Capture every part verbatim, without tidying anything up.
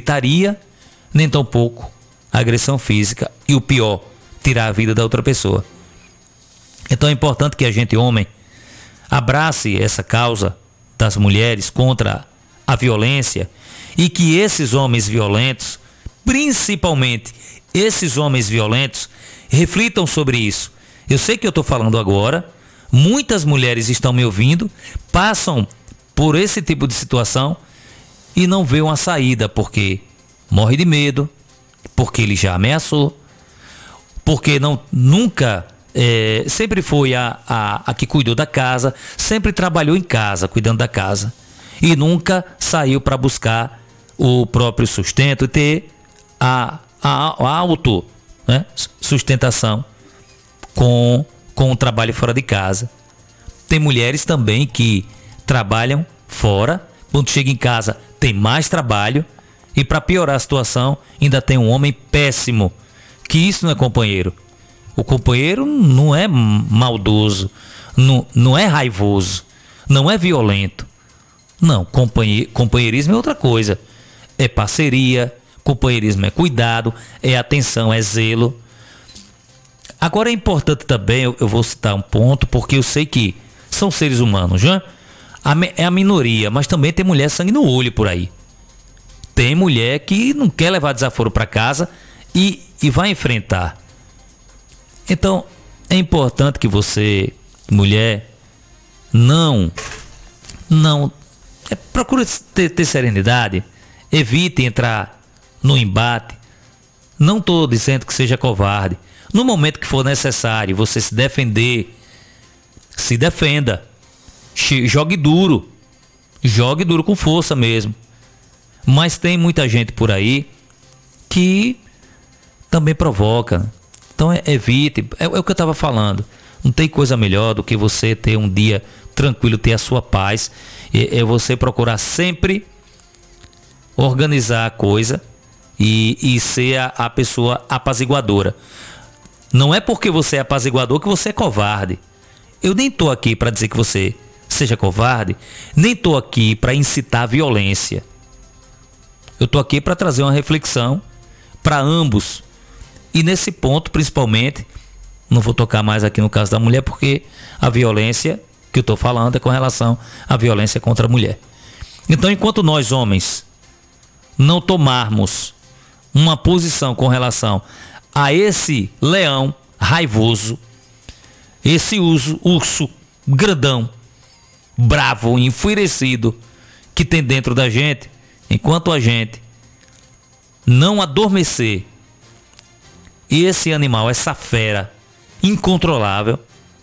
gritaria, nem tampouco agressão física e o pior, tirar a vida da outra pessoa. Então é importante que a gente, homem, abrace essa causa das mulheres contra a violência e que esses homens violentos, principalmente esses homens violentos, reflitam sobre isso. Eu sei que eu estou falando agora, muitas mulheres estão me ouvindo, passam por esse tipo de situação e não vê uma saída porque morre de medo, porque ele já ameaçou, porque não, nunca, é, sempre foi a, a, a que cuidou da casa, sempre trabalhou em casa, cuidando da casa, e nunca saiu para buscar o próprio sustento e ter a, a, a auto, né, sustentação com, com o trabalho fora de casa. Tem mulheres também que trabalham fora, quando chega em casa tem mais trabalho, e para piorar a situação, ainda tem um homem péssimo, que isso não é companheiro. O companheiro não é maldoso, não, não é raivoso, não é violento. Não, companhe, companheirismo é outra coisa. É parceria, companheirismo é cuidado, é atenção, é zelo. Agora é importante também, eu, eu vou citar um ponto, porque eu sei que são seres humanos, já? A, é a minoria, mas também tem mulher sangue no olho por aí. Tem mulher que não quer levar desaforo para casa e, e vai enfrentar. Então, é importante que você, mulher, não, não, é, procure ter, ter serenidade, evite entrar no embate. Não estou dizendo que seja covarde. No momento que for necessário você se defender, se defenda. Jogue duro. Jogue duro com força mesmo. Mas tem muita gente por aí que também provoca. Então é, evite. É, é o que eu estava falando. Não tem coisa melhor do que você ter um dia tranquilo, ter a sua paz. É, é você procurar sempre organizar a coisa e, e ser a, a pessoa apaziguadora. Não é porque você é apaziguador que você é covarde. Eu nem estou aqui para dizer que você seja covarde, nem estou aqui para incitar a violência. Eu estou aqui para trazer uma reflexão para ambos. E nesse ponto, principalmente, não vou tocar mais aqui no caso da mulher, porque a violência que eu estou falando é com relação à violência contra a mulher. Então, enquanto nós, homens, não tomarmos uma posição com relação a esse leão raivoso, esse urso, urso grandão, bravo, enfurecido que tem dentro da gente, enquanto a gente não adormecer esse animal, essa fera incontrolável,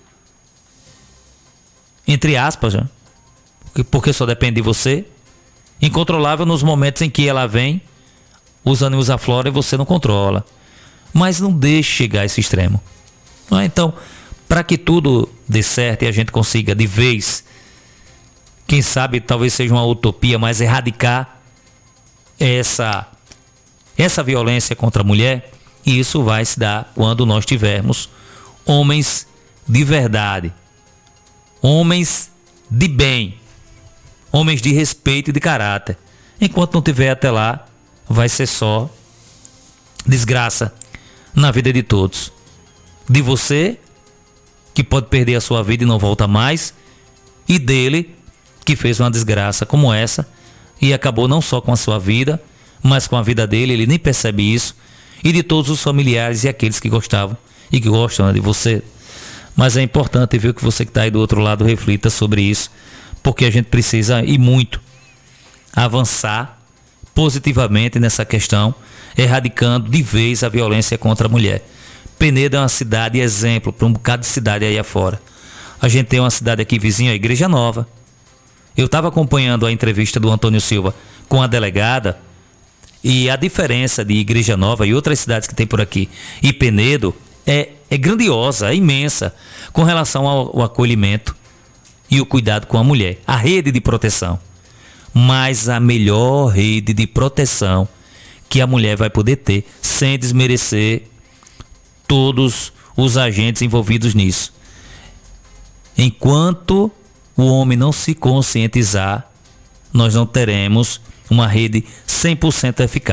entre aspas, já, porque só depende de você, incontrolável nos momentos em que ela vem, os ânimos afloram e você não controla. Mas não deixe chegar a esse extremo. Não é? Então, para que tudo dê certo e a gente consiga de vez, quem sabe talvez seja uma utopia, mas erradicar essa, essa violência contra a mulher, e isso vai se dar quando nós tivermos homens de verdade, homens de bem, homens de respeito e de caráter. Enquanto não tiver até lá, vai ser só desgraça na vida de todos. De você, que pode perder a sua vida e não volta mais, e dele, que fez uma desgraça como essa e acabou não só com a sua vida, mas com a vida dele, ele nem percebe isso, e de todos os familiares e aqueles que gostavam e que gostam, né, de você. Mas é importante ver que você que está aí do outro lado reflita sobre isso, porque a gente precisa e muito avançar positivamente nessa questão, erradicando de vez a violência contra a mulher. Penedo é uma cidade exemplo para um bocado de cidade aí afora. A gente tem uma cidade aqui vizinha, a Igreja Nova. Eu estava acompanhando a entrevista do Antônio Silva com a delegada, e a diferença de Igreja Nova e outras cidades que tem por aqui e Penedo é, é grandiosa, é imensa com relação ao, ao acolhimento e o cuidado com a mulher, a rede de proteção. Mas a melhor rede de proteção que a mulher vai poder ter, sem desmerecer todos os agentes envolvidos nisso. Enquanto o homem não se conscientizar, nós não teremos uma rede cem por cento eficaz.